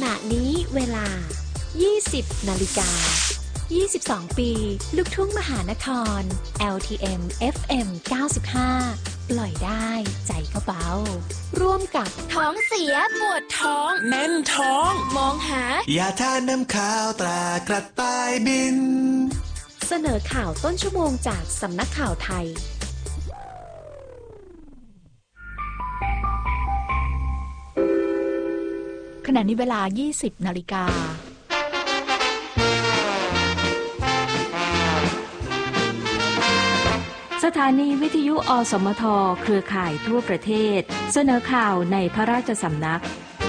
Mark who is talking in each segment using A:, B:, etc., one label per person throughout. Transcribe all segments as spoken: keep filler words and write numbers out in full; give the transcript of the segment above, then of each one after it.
A: ณะนี้เวลา ยี่สิบ นาฬิกา ยี่สิบสอง ปีลูกทุ่งมหานคร แอล ที เอ็ม เอฟ เอ็ม เก้าสิบห้า ปล่อยได้ใจก็เบาร่วมกับท้องเสียปวดท้อง
B: แน่นท้อง
A: มองหาย
C: าทาน้ำขาวตรากระต่ายบิน
A: เสนอข่าวต้นชั่วโมงจากสำนักข่าวไทย
D: ขณะนี้เวลา ยี่สิบ นาฬิกา
E: สถานีวิทยุอสมทเครือข่ายทั่วประเทศเสนอข่าวในพระราชสำนัก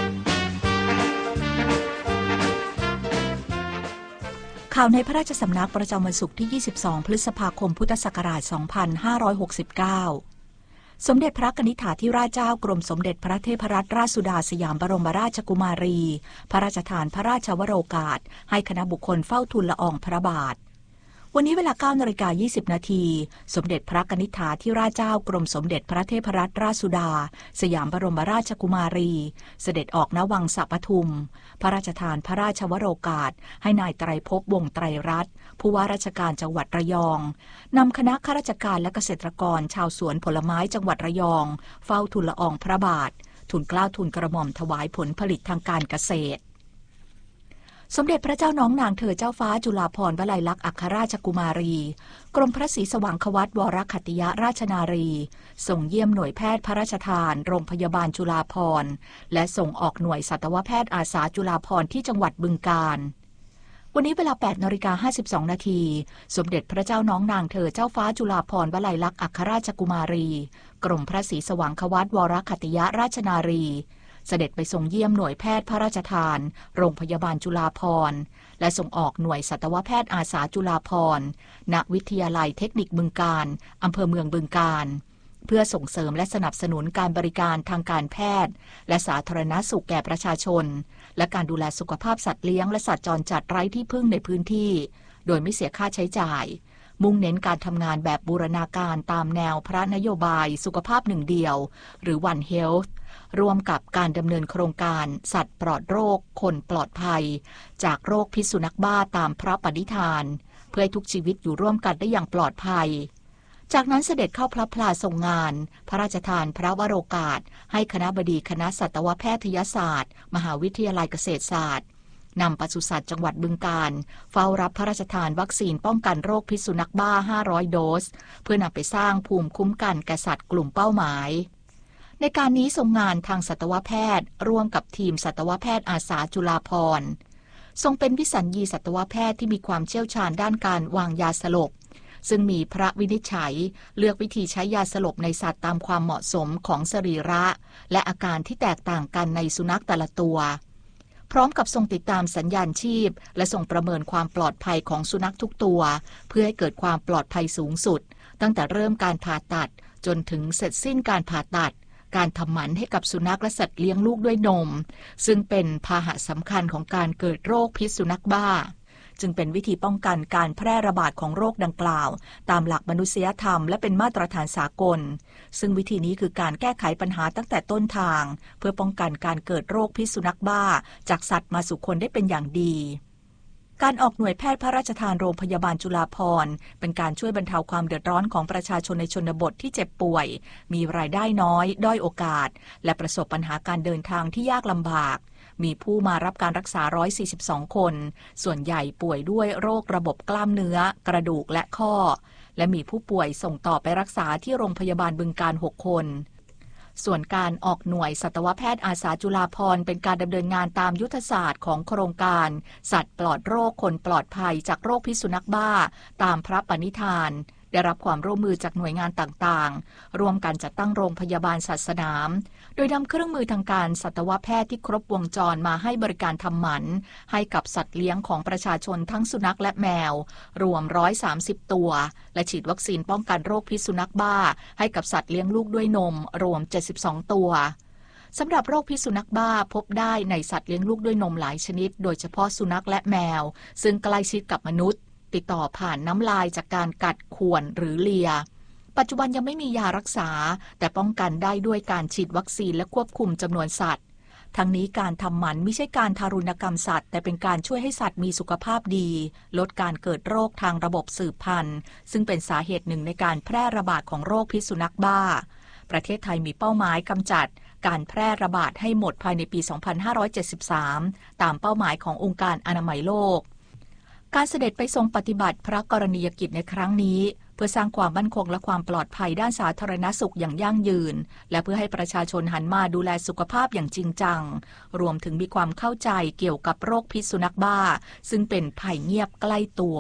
D: ข่าวในพระราชสำนักประจำวันศุกร์ที่ ยี่สิบสอง พฤษภาคม พุทธศักราช สองพันห้าร้อยหกสิบเก้า สมเด็จพระกนิษฐาธิราชเจ้ากรมสมเด็จพระเทพรัตนราชสุดาสยามบรมราชกุมารี พระราชทานพระราชวโรกาสให้คณะบุคคลเฝ้าทูลละอองพระบาทวันนี้เวลา เก้านาฬิกายี่สิบ นาทีสมเด็จพระกนิษฐาธิราชเจ้ากรมสมเด็จพระเทพรัตนราชสุดาสยามบรมราชกุมารีเสด็จออกณวังสะปทุมพระราชทานพระราชวโรกาสให้นายไตรภพวงศ์ไตรรัตน์ผู้ว่าราชการจังหวัดระยองนำคณะข้าราชการและเกษตรกรชาวสวนผลไม้จังหวัดระยองเฝ้าทูลละอองพระบาททูลเกล้าทูลกระหม่อมถวายผลผลิตทางการเกษตรสมเด็จพระเจ้าน้องนางเธอเจ้าฟ้าจุฬาภรณ์วลัยลักษณ์อัครราชกุมารีกรมพระศรีสว่างควัตวรคัตติยราชนารีส่งเยี่ยมหน่วยแพทย์พระราชทานโรงพยาบาลจุฬาภรณ์และส่งออกหน่วยสัตวแพทย์อาสาจุฬาภรณ์ที่จังหวัดบึงกาฬวันนี้เวลา แปดนาฬิกาห้าสิบสอง นาทีสมเด็จพระเจ้าน้องนางเธอเจ้าฟ้าจุฬาภรณ์วลัยลักษณ์อัครราชกุมารีกรมพระศรีสว่างควัตวรคัตติยราชนารีเสด็จไปส่งเยี่ยมหน่วยแพทย์พระราชทานโรงพยาบาลจุฬาภรณ์และส่งออกหน่วยสัตวแพทย์อาสาจุฬาภรณ์ณวิทยาลัยเทคนิคบึงกาฬอำเภอเมืองบึงกาฬเพื่อส่งเสริมและสนับสนุนการบริการทางการแพทย์และสาธารณสุขแก่ประชาชนและการดูแลสุขภาพสัตว์เลี้ยงและสัตว์จรจัดไร้ที่พึ่งในพื้นที่โดยไม่เสียค่าใช้จ่ายมุ่งเน้นการทำงานแบบบูรณาการตามแนวพระนโยบายสุขภาพหนึ่งเดียวหรือ One Health ร่วมกับการดำเนินโครงการสัตว์ปลอดโรคคนปลอดภัยจากโรคพิษสุนัขบ้าตามพระปณิธานเพื่อให้ทุกชีวิตอยู่ร่วมกันได้อย่างปลอดภัยจากนั้นเสด็จเข้าพระพลาทรงงานพระราชทานพระวโรกาสให้คณบดีคณะสัตวแพทยศาสตร์มหาวิทยาลัยเกษตรศาสตร์นำปศุสัตว์จังหวัดบึงกาฬเฝ้ารับพระราชทานวัคซีนป้องกันโรคพิษสุนัขบ้าห้าร้อยโดสเพื่อนำไปสร้างภูมิคุ้มกันแก่สัตว์กลุ่มเป้าหมายในการนี้ทรงงานทางสัตวแพทย์ร่วมกับทีมสัตวแพทย์อาสาจุฬาภรณ์ทรงเป็นวิสัญญีสัตวแพทย์ที่มีความเชี่ยวชาญด้านการวางยาสลบซึ่งมีพระวินิจฉัยเลือกวิธีใช้ยาสลบในสัตว์ตามความเหมาะสมของสรีระและอาการที่แตกต่างกันในสุนัขแต่ละตัวพร้อมกับทรงติดตามสัญญาณชีพและทรงประเมินความปลอดภัยของสุนัขทุกตัวเพื่อให้เกิดความปลอดภัยสูงสุดตั้งแต่เริ่มการผ่าตัดจนถึงเสร็จสิ้นการผ่าตัดการทำหมันให้กับสุนัขและสัตว์เลี้ยงลูกด้วยนมซึ่งเป็นพาหะสำคัญของการเกิดโรคพิษสุนัขบ้าจึงเป็นวิธีป้องกันการแพร่ระบาดของโรคดังกล่าวตามหลักมนุษยธรรมและเป็นมาตรฐานสากลซึ่งวิธีนี้คือการแก้ไขปัญหาตั้งแต่ต้นทางเพื่อป้องกันการเกิดโรคพิษสุนัขบ้าจากสัตว์มาสู่คนได้เป็นอย่างดีการออกหน่วยแพทย์พระราชทานโรงพยาบาลจุฬาภรณ์เป็นการช่วยบรรเทาความเดือดร้อนของประชาชนในชนบทที่เจ็บป่วยมีรายได้น้อยด้อยโอกาสและประสบปัญหาการเดินทางที่ยากลำบากมีผู้มารับการรักษาหนึ่งร้อยสี่สิบสองคนส่วนใหญ่ป่วยด้วยโรคระบบกล้ามเนื้อกระดูกและข้อและมีผู้ป่วยส่งต่อไปรักษาที่โรงพยาบาลบึงกาฬหกคนส่วนการออกหน่วยสัตวแพทย์อาสาจุฬาภรณ์เป็นการดำเนินงานตามยุทธศาสตร์ของโครงการสัตว์ปลอดโรคคนปลอดภัยจากโรคพิษสุนัขบ้าตามพระปณิธานได้รับความร่วมมือจากหน่วยงานต่างๆร่วมกันจัดตั้งโรงพยาบาลสัตว์สนามโดยนำเครื่องมือทางการสัตวแพทย์ที่ครบวงจรมาให้บริการทำหมันให้กับสัตว์เลี้ยงของประชาชนทั้งสุนัขและแมวรวมหนึ่งร้อยสามสิบตัวและฉีดวัคซีนป้องกันโรคพิษสุนัขบ้าให้กับสัตว์เลี้ยงลูกด้วยนมรวมเจ็ดสิบสองตัวสำหรับโรคพิษสุนัขบ้าพบได้ในสัตว์เลี้ยงลูกด้วยนมหลายชนิดโดยเฉพาะสุนัขและแมวซึ่งใกล้ชิดกับมนุษย์ติดต่อผ่านน้ำลายจากการกัดข่วนหรือเลียปัจจุบันยังไม่มียารักษาแต่ป้องกันได้ด้วยการฉีดวัคซีนและควบคุมจำนวนสัตว์ทั้งนี้การทำหมันไม่ใช่การทารุณกรรมสัตว์แต่เป็นการช่วยให้สัตว์มีสุขภาพดีลดการเกิดโรคทางระบบสืบพันธุ์ซึ่งเป็นสาเหตุหนึ่งในการแพร่ระบาดของโรคพิษสุนัขบ้าประเทศไทยมีเป้าหมายกำจัดการแพร่ระบาดให้หมดภายในปี สองพันห้าร้อยเจ็ดสิบสาม ตามเป้าหมายขององค์การอนามัยโลกการเสด็จไปทรงปฏิบัติพระกรณียกิจในครั้งนี้เพื่อสร้างความมั่นคงและความปลอดภัยด้านสาธารณสุขอย่างยั่งยืนและเพื่อให้ประชาชนหันมาดูแลสุขภาพอย่างจริงจังรวมถึงมีความเข้าใจเกี่ยวกับโรคพิษสุนัขบ้าซึ่งเป็นภัยเงียบใกล้ตัว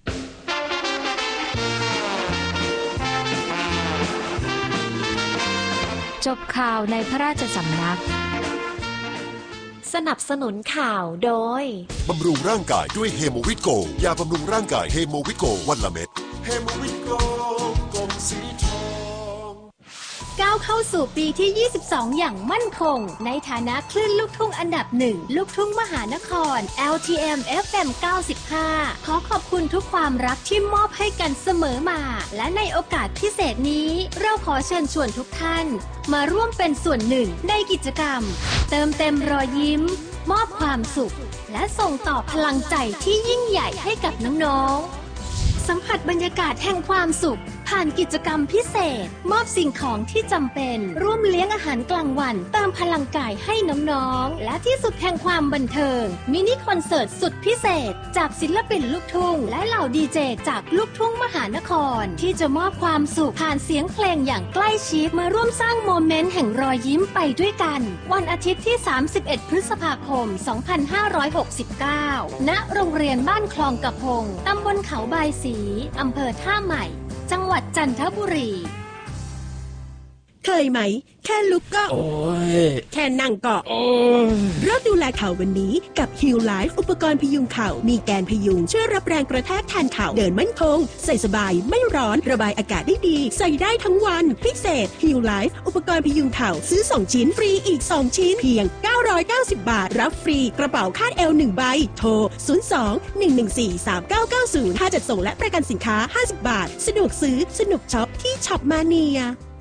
E: จบข่าวในพระราชสำนัก
A: สนับสนุนข่าวโดย
B: บำรุงร่างกายด้วยเฮโมวิตโกยาบำรุงร่างกายเฮโมวิตโกวันละเม็ดเฮโมวิตโกกลมสีทอง
A: ก้าวเข้าสู่ปีที่ยี่สิบสองอย่างมั่นคงในฐานะคลื่นลูกทุ่งอันดับหนึ่งลูกทุ่งมหานคร แอล ที เอ็ม เอฟ เอ็ม เก้าสิบห้า ขอขอบคุณทุกความรักที่มอบให้กันเสมอมาและในโอกาสพิเศษนี้เราขอเชิญชวนทุกท่านมาร่วมเป็นส่วนหนึ่งในกิจกรรมเติมเต็มรอยยิ้มมอบความสุขและส่งต่อพลังใจที่ยิ่งใหญ่ให้กับน้องๆสัมผัสบรรยากาศแห่งความสุขผ่านกิจกรรมพิเศษมอบสิ่งของที่จำเป็นร่วมเลี้ยงอาหารกลางวันเติมพลังกายให้น้องๆและที่สุดแห่งความบันเทิงมินิคอนเสิร์ตสุดพิเศษจากศิลปินลูกทุ่งและเหล่าดีเจจากลูกทุ่งมหานครที่จะมอบความสุขผ่านเสียงเพลงอย่างใกล้ชิดมาร่วมสร้างโมเมนต์แห่งรอยยิ้มไปด้วยกันวันอาทิตย์ที่สามสิบเอ็ดพฤษภาคมสองพันห้าร้อยหกสิบเก้าณโรงเรียนบ้านคลองกระพงตำบลเขาบายศรีอำเภอท่าใหม่จังหวัดจันทบุรี
F: เคยไหมแค่ลุกก็โอ้ยแค่นั่งก็โอ้ยเริ่มดูแลเข่าวันนี้กับ Heal Life อุปกรณ์พยุงเข่ามีแกนพยุงช่วยรับแรงกระแทกแทนเข่าเดินมั่นคงใส่สบายไม่ร้อนระบายอากาศได้ดีใส่ได้ทั้งวันพิเศษ Heal Life อุปกรณ์พยุงเข่าซื้อสองชิ้นฟรีอีกสองชิ้นเพียงเก้าร้อยเก้าสิบบาทรับฟรีกระเป๋าคาดเอวหนึ่งใบโทรศูนย์ สอง หนึ่ง หนึ่ง สี่ สาม เก้า เก้า ศูนย์ค่าจัดส่งและประกันสินค้าห้าสิบบาทสะดวกซื้อสนุกช็อปที่ช็อปมาเนีย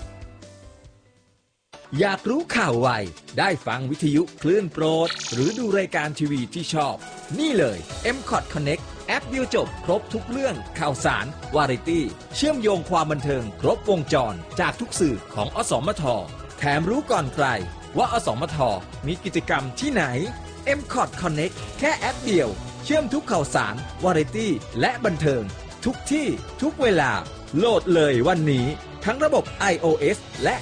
G: อยากรู้ข่าวไวได้ฟังวิทยุคลื่นโปรดหรือดูรายการทีวีที่ชอบนี่เลย เอ็ม คอท Connect แอปเดียวจบครบทุกเรื่องข่าวสารวาไรตี้เชื่อมโยงความบันเทิงครบวงจรจากทุกสื่อของอสมทแถมรู้ก่อนใครว่าอสมทมีกิจกรรมที่ไหน เอ็ม คอท Connect แค่แอปเดียวเชื่อมทุกข่าวสารวาไรตี้และบันเทิงทุกที่ทุกเวลาโหลดเลยวันนี้ทั้งระบบ ไอ โอ เอส และ